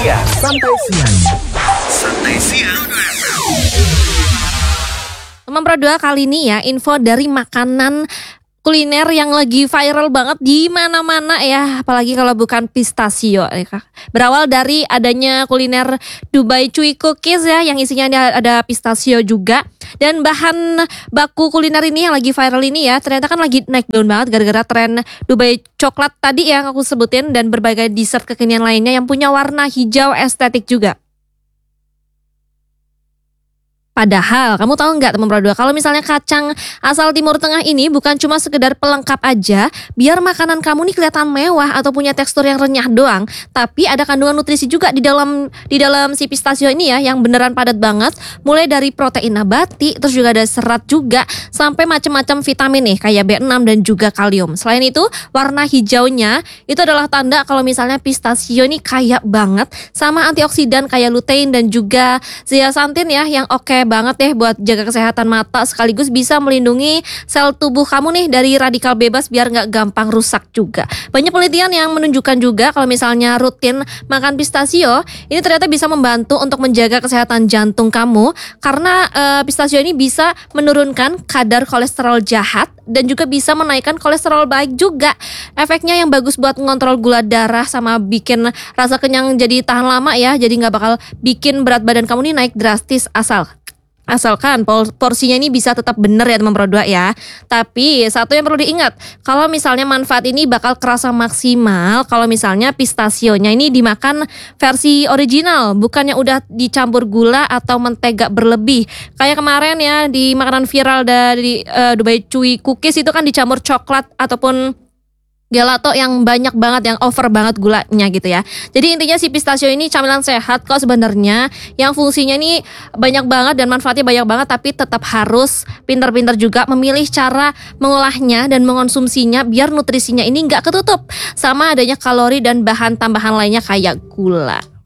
siang. Santai siang. Santai siang. Teman Pro 2 kali ini ya info dari makanan kuliner yang lagi viral banget di mana-mana ya, apalagi kalau bukan pistachio ya Kak. Berawal dari adanya kuliner Dubai Chewy Cookies ya, yang isinya ada pistachio juga. Dan bahan baku kuliner ini yang lagi viral ini ya, ternyata kan lagi naik daun banget gara-gara tren Dubai coklat tadi yang aku sebutin, dan berbagai dessert kekinian lainnya yang punya warna hijau estetik juga. Padahal kamu tahu nggak teman Pro 2, kalau misalnya kacang asal Timur Tengah ini bukan cuma sekedar pelengkap aja biar makanan kamu nih kelihatan mewah atau punya tekstur yang renyah doang, tapi ada kandungan nutrisi juga di dalam si pistachio ini ya, yang beneran padat banget, mulai dari protein nabati, terus juga ada serat juga, sampai macam-macam vitamin nih kayak B6 dan juga kalium. Selain itu, warna hijaunya itu adalah tanda kalau misalnya pistachio ini kaya banget sama antioksidan kayak lutein dan juga zeaxanthin ya, yang oke banget deh buat jaga kesehatan mata, sekaligus bisa melindungi sel tubuh kamu nih dari radikal bebas biar nggak gampang rusak juga. Banyak penelitian yang menunjukkan juga kalau misalnya rutin makan pistachio ini ternyata bisa membantu untuk menjaga kesehatan jantung kamu, karena pistachio ini bisa menurunkan kadar kolesterol jahat dan juga bisa menaikkan kolesterol baik juga. Efeknya yang bagus buat mengontrol gula darah sama bikin rasa kenyang jadi tahan lama ya, jadi nggak bakal bikin berat badan kamu nih naik drastis asalkan porsinya ini bisa tetap bener ya teman Pro 2 ya. Tapi satu yang perlu diingat, kalau misalnya manfaat ini bakal kerasa maksimal kalau misalnya pistachionya ini dimakan versi original, bukannya udah dicampur gula atau mentega berlebih. Kayak kemarin ya di makanan viral dari Dubai Chewy Cookies itu kan dicampur coklat ataupun gelato yang banyak banget, yang over banget gulanya gitu ya. Jadi intinya si pistachio ini camilan sehat kok sebenarnya, yang fungsinya ini banyak banget dan manfaatnya banyak banget, tapi tetap harus pintar-pintar juga memilih cara mengolahnya dan mengonsumsinya biar nutrisinya ini nggak ketutup sama adanya kalori dan bahan tambahan lainnya kayak gula.